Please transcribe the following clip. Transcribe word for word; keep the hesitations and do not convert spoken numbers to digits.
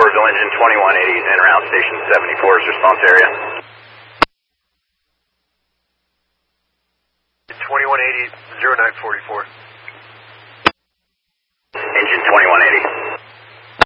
Orbital Engine twenty-one eighty, en route Station seventy-four's response area. twenty-one eighty, zero nine forty-four.